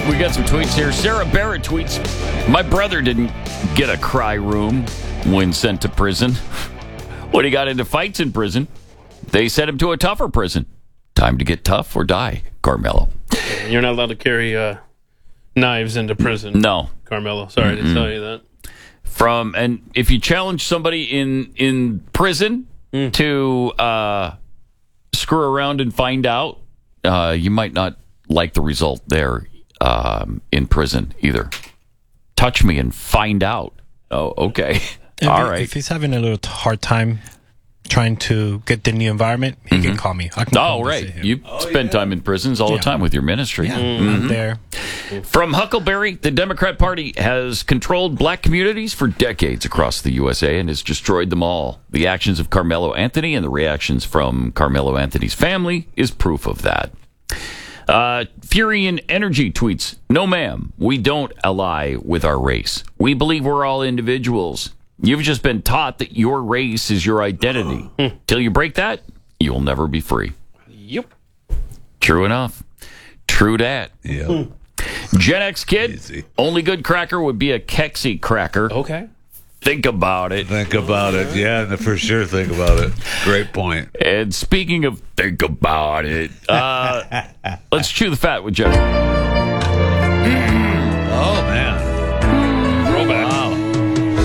We got some tweets here. Sarah Barrett tweets, my brother didn't get a cry room when sent to prison. When he got into fights in prison, they sent him to a tougher prison. Time to get tough or die, Carmelo. You're not allowed to carry knives into prison. No. Carmelo, sorry to tell you that. And if you challenge somebody in prison to screw around and find out, you might not like the result there in prison either. Touch me and find out. Oh, okay. All right. If he's having a little hard time trying to get the new environment, he can call me. I can Oh, right. You spend time in prisons all the time with your ministry. Yeah, I'm there. From Huckleberry, the Democrat Party has controlled black communities for decades across the USA and has destroyed them all. The actions of Carmelo Anthony and the reactions from Carmelo Anthony's family is proof of that. Furion Energy tweets, no ma'am, we don't ally with our race. We believe we're all individuals. You've just been taught that your race is your identity. Till you break that, you'll never be free. Yep. True enough. True dat. Yeah. Gen X kid, Easy. only good cracker would be a Kexi cracker. Okay. Think about it. Think about it. Yeah, for sure think about it. Great point. And speaking of think about it, let's chew the fat with Jeff. Oh, man.